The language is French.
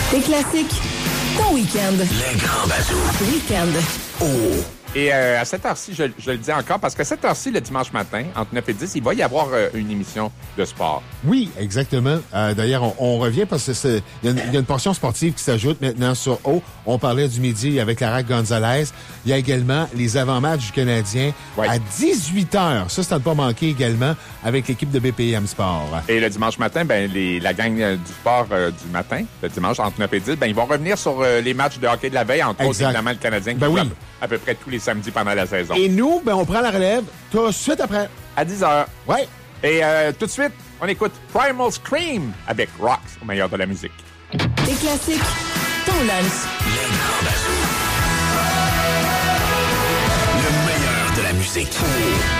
Tes classiques, ton week-end. Les grands bazous. Week-end. Oh! Et à cette heure-ci, je le dis encore, parce qu'à cette heure-ci, le dimanche matin, entre 9 et 10, il va y avoir une émission de sport. Oui, exactement. D'ailleurs, on revient parce que il y a une portion sportive qui s'ajoute maintenant sur O. On parlait du midi avec Lara Gonzalez. Il y a également les avant-matchs du Canadien à 18h. Ça, c'est à ne pas manquer également avec l'équipe de BPM Sport. Et le dimanche matin, la gang du sport du matin, le dimanche, entre 9 et 10, ils vont revenir sur les matchs de hockey de la veille, entre autres, évidemment, le Canadien qui joue à peu près tous les samedis pendant la saison. Et nous, on prend la relève tout de suite après. À 10h. Ouais. Et tout de suite, on écoute Primal Scream avec Rocks, au meilleur de la musique. Tes classiques, ton lunch. Les grands bazous. Le meilleur de la musique.